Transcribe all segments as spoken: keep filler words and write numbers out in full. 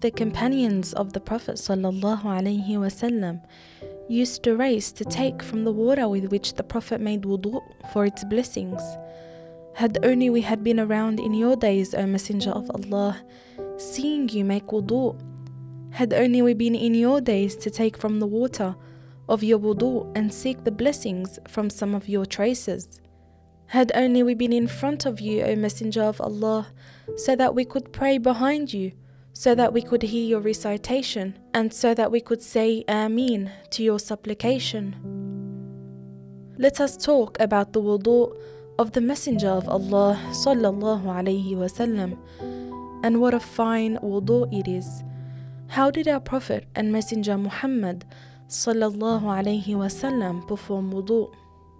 the companions of the Prophet sallallahu alaihi wasallam used to race to take from the water with which the Prophet made wudu for its blessings. Had only we had been around in your days, O Messenger of Allah, seeing you make wudu. Had only we been in your days to take from the water of your wudu and seek the blessings from some of your traces. Had only we been in front of you, O Messenger of Allah, so that we could pray behind you, so that we could hear your recitation, and so that we could say Ameen to your supplication. Let us talk about the wudu of the Messenger of Allah sallallahu alaihi wasallam, and what a fine wudu it is. How did our Prophet and Messenger Muhammad sallallahu alaihi wasallam perform wudu?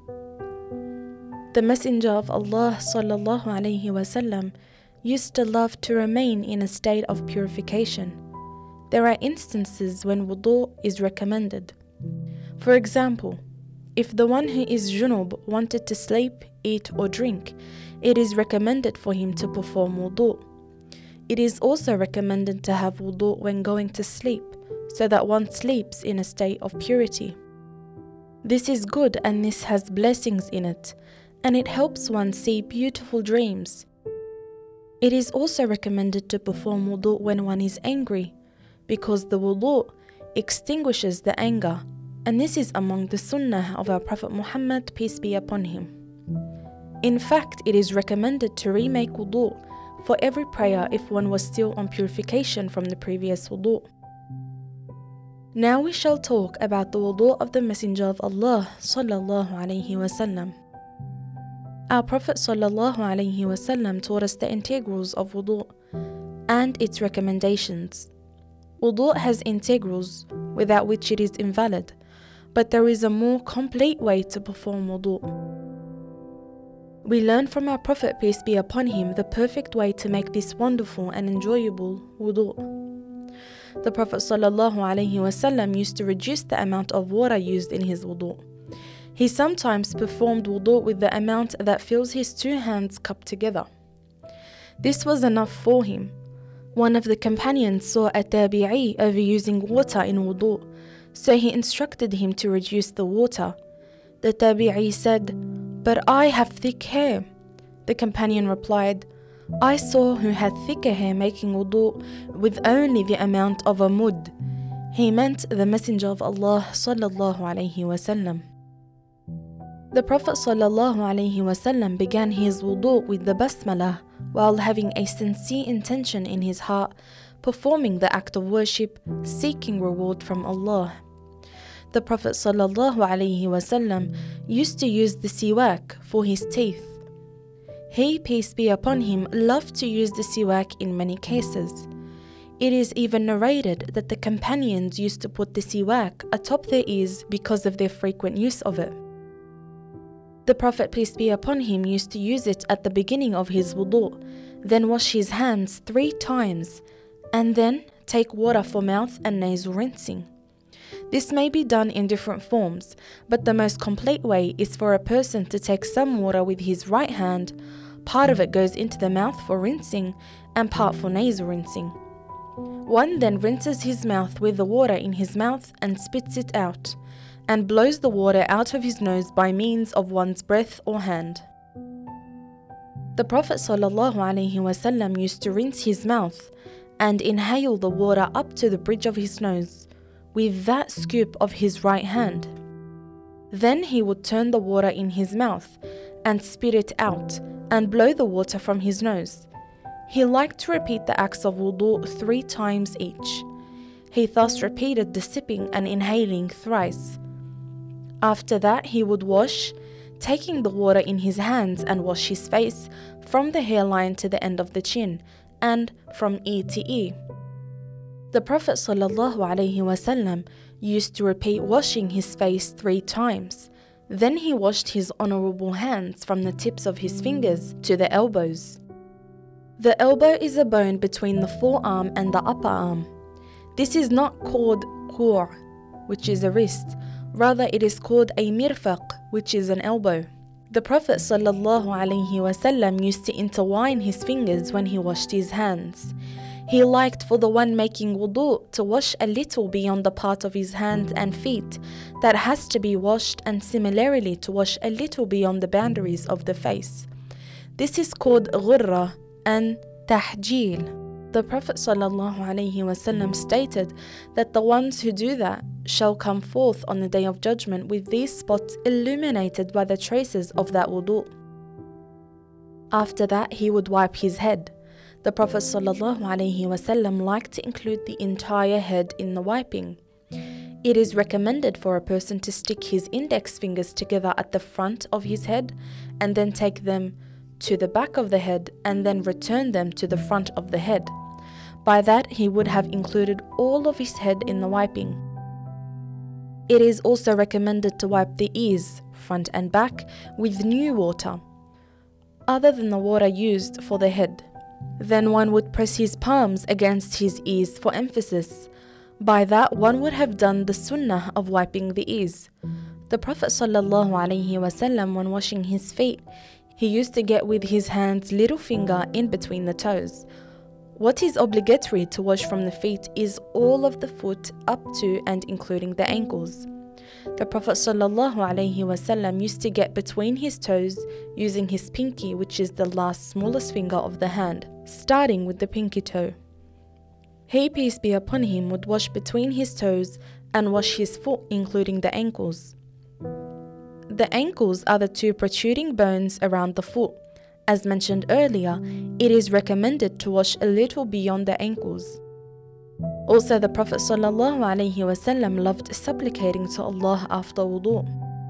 The Messenger of Allah sallallahu alaihi wasallam used to love to remain in a state of purification. There are instances when wudu is recommended. For example, if the one who is junub wanted to sleep, eat or drink, it is recommended for him to perform wudu. It is also recommended to have wudu when going to sleep, so that one sleeps in a state of purity. This is good and this has blessings in it, and it helps one see beautiful dreams. It is also recommended to perform wudu when one is angry, because the wudu extinguishes the anger, and this is among the sunnah of our Prophet Muhammad, peace be upon him. In fact, it is recommended to remake wudu for every prayer if one was still on purification from the previous wudu. Now we shall talk about the wudu of the Messenger of Allah sallallahu alaihi wasallam. Our Prophet sallallahu alaihi wasallam taught us the integrals of wudu and its recommendations. Wudu has integrals without which it is invalid, but there is a more complete way to perform wudu. We learn from our Prophet, peace be upon him, the perfect way to make this wonderful and enjoyable wudu. The Prophet sallallahu alaihi wasallam used to reduce the amount of water used in his wudu. He sometimes performed wudu with the amount that fills his two hands cupped together. This was enough for him. One of the companions saw a tabi'i overusing water in wudu, so he instructed him to reduce the water. The tabi'i said, "But I have thick hair." The companion replied, "I saw who had thicker hair making wudu with only the amount of a mud." He meant the Messenger of Allah sallallahu alaihi wasallam. The Prophet sallallahu alaihi wasallam began his wudu with the basmalah while having a sincere intention in his heart, performing the act of worship, seeking reward from Allah. The Prophet sallallahu alaihi wasallam used to use the siwak for his teeth. He, peace be upon him, loved to use the siwak in many cases. It is even narrated that the companions used to put the siwak atop their ears because of their frequent use of it. The Prophet, peace be upon him, used to use it at the beginning of his wudu, then wash his hands three times, and then take water for mouth and nasal rinsing. This may be done in different forms, but the most complete way is for a person to take some water with his right hand, part of it goes into the mouth for rinsing, and part for nasal rinsing. One then rinses his mouth with the water in his mouth and spits it out, and blows the water out of his nose by means of one's breath or hand. The Prophet sallallahu alaihi wasallam used to rinse his mouth and inhale the water up to the bridge of his nose with that scoop of his right hand. Then he would turn the water in his mouth and spit it out and blow the water from his nose. He liked to repeat the acts of wudu three times each. He thus repeated the sipping and inhaling thrice. After that he would wash, taking the water in his hands, and wash his face from the hairline to the end of the chin and from ear to ear. The Prophet sallallahu alaihi wasallam used to repeat washing his face three times. Then he washed his honorable hands from the tips of his fingers to the elbows. The elbow is a bone between the forearm and the upper arm. This is not called qur', which is a wrist. Rather, it is called a mirfaq, which is an elbow. The Prophet sallallahu alaihi wasallam used to intertwine his fingers when he washed his hands. He liked for the one making wudu to wash a little beyond the part of his hands and feet that has to be washed, and similarly to wash a little beyond the boundaries of the face. This is called ghurra and tahjeel. The Prophet ﷺ stated that the ones who do that shall come forth on the Day of Judgment with these spots illuminated by the traces of that wudu. After that, he would wipe his head. The Prophet ﷺ liked to include the entire head in the wiping. It is recommended for a person to stick his index fingers together at the front of his head and then take them to the back of the head and then return them to the front of the head. By that, he would have included all of his head in the wiping. It is also recommended to wipe the ears, front and back, with new water, other than the water used for the head. Then one would press his palms against his ears for emphasis. By that, one would have done the sunnah of wiping the ears. The Prophet ﷺ, when washing his feet, he used to get with his hand's little finger in between the toes. What is obligatory to wash from the feet is all of the foot up to and including the ankles. The Prophet ﷺ used to get between his toes using his pinky, which is the last smallest finger of the hand, starting with the pinky toe. He, peace be upon him, would wash between his toes and wash his foot, including the ankles. The ankles are the two protruding bones around the foot. As mentioned earlier, it is recommended to wash a little beyond the ankles. Also, the Prophet ﷺ loved supplicating to Allah after wudu.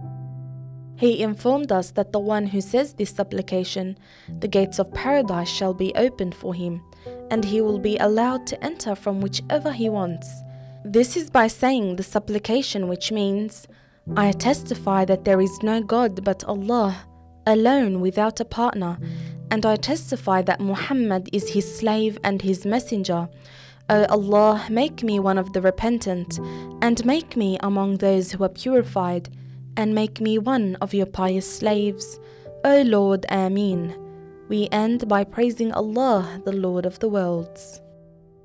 He informed us that the one who says this supplication, the gates of paradise shall be opened for him, and he will be allowed to enter from whichever he wants. This is by saying the supplication, which means, I testify that there is no God but Allah, alone without a partner, and I testify that Muhammad is his slave and his messenger. O Allah, make me one of the repentant, and make me among those who are purified, and make me one of your pious slaves. O Lord, Ameen. We end by praising Allah, the Lord of the worlds.